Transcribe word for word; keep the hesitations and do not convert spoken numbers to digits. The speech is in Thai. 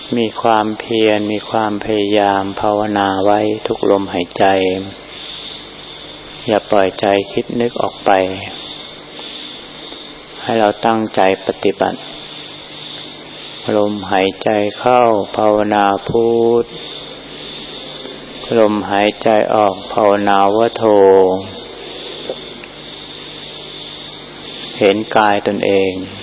มีความเพียรมีความพยายามภาวนาไว้ทุกลมหายใจอย่าปล่อยใจคิดนึกออกไปให้เราตั้งใจปฏิบัติลมหายใจเข้าภาวนาพุทลมหายใจออกภาวนาวะโทเห็นกายตนเอง